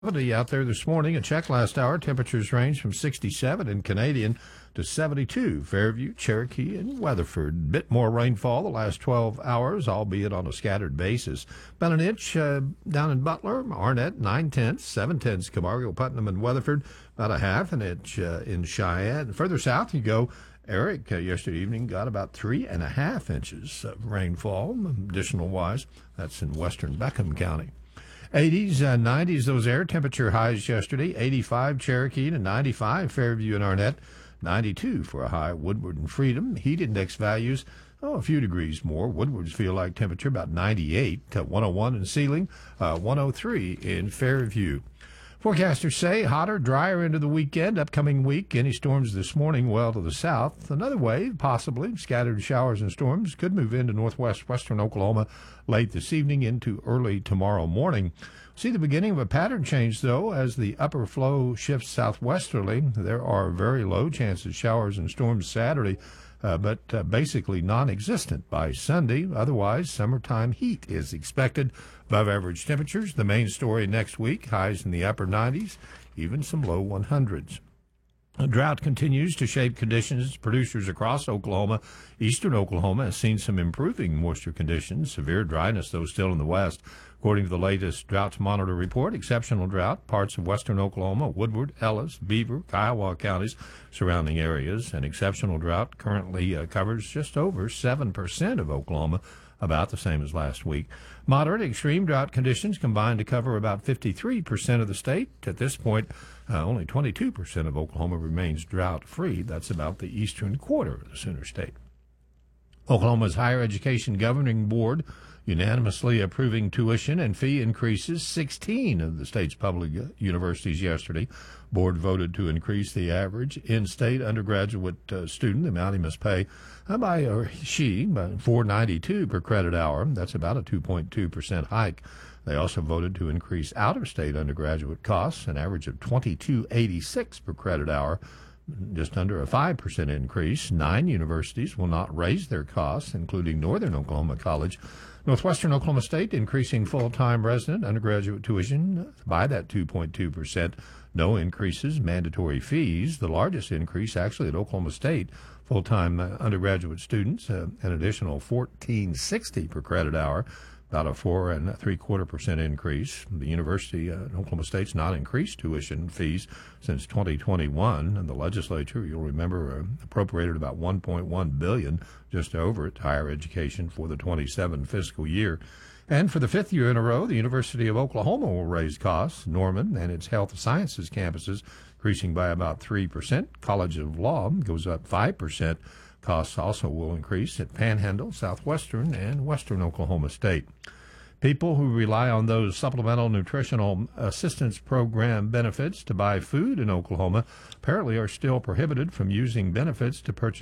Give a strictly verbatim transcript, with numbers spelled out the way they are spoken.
seventy out there this morning. A check last hour. Temperatures range from sixty-seven in Canadian to seventy-two. Fairview, Cherokee, and Weatherford. Bit more rainfall the last twelve hours, albeit on a scattered basis. About an inch uh, down in Butler, Arnett, nine tenths, seven tenths, Camargo, Putnam, and Weatherford. About a half an inch uh, in Cheyenne. Further south you go. Eric, uh, yesterday evening, got about three and a half inches of rainfall, additional wise. That's in western Beckham County. eighties, uh, nineties, those air temperature highs yesterday. eighty-five Cherokee to ninety-five Fairview and Arnett. ninety-two for a high Woodward and Freedom. Heat index values, oh, a few degrees more. Woodward's feel like temperature about ninety-eight to one oh one in Sealing, uh, one oh three in Fairview. Forecasters say hotter, drier into the weekend. Upcoming week, any storms this morning well to the south. Another wave, possibly. Scattered showers and storms could move into northwest western Oklahoma late this evening into early tomorrow morning. See the beginning of a pattern change, though, as the upper flow shifts southwesterly. There are very low chances of showers and storms Saturday, uh, but uh, basically non-existent by Sunday. Otherwise, summertime heat is expected. Above average temperatures, the main story next week, highs in the upper nineties, even some low one hundreds. A drought continues to shape conditions. Producers across Oklahoma, eastern Oklahoma, has seen some improving moisture conditions. Severe dryness, though, still in the west. According to the latest Drought Monitor report, exceptional drought, parts of western Oklahoma, Woodward, Ellis, Beaver, Kiowa counties, surrounding areas. And exceptional drought currently uh, covers just over seven percent of Oklahoma, about the same as last week. Moderate extreme drought conditions combine to cover about fifty-three percent of the state. At this point, uh, only twenty-two percent of Oklahoma remains drought-free. That's about the eastern quarter of the Sooner State. Oklahoma's Higher Education Governing Board unanimously approving tuition and fee increases. sixteen of the state's public universities yesterday. Board voted to increase the average in-state undergraduate uh, student, the amount he must pay uh, by, or she, by four dollars and ninety-two cents per credit hour. That's about a two point two percent hike. They also voted to increase out-of-state undergraduate costs, an average of twenty-two dollars and eighty-six cents per credit hour, just under a five percent increase. Nine universities will not raise their costs, including Northern Oklahoma College. Northwestern Oklahoma State increasing full-time resident undergraduate tuition by that two point two percent. No increases, mandatory fees. The largest increase actually at Oklahoma State. Full-time uh, undergraduate students, uh, an additional fourteen dollars and sixty cents per credit hour, about a four and three quarter percent increase. The University uh, in Oklahoma State's not increased tuition fees since twenty twenty-one, and the legislature, you'll remember, uh, appropriated about one point one billion dollars, just over it, to higher education for the twenty-seven fiscal year. And for the fifth year in a row, the University of Oklahoma will raise costs. Norman and its health sciences campuses increasing by about three percent. College of Law goes up five percent. Costs also will increase at Panhandle, Southwestern, and Western Oklahoma State. People who rely on those supplemental nutritional assistance program benefits to buy food in Oklahoma apparently are still prohibited from using benefits to purchase